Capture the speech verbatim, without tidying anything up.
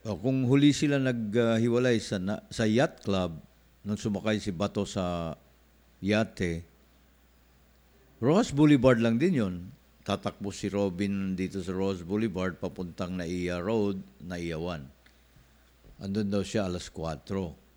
O, kung huli sila naghiwalay sa, na- sa yacht club, nung sumakay si Bato sa yate, Rojas Boulevard lang din yun. Tatakbo si Robin dito sa Rojas Boulevard papuntang Naiya Road, Naiya one. Andun daw siya alas kwatro.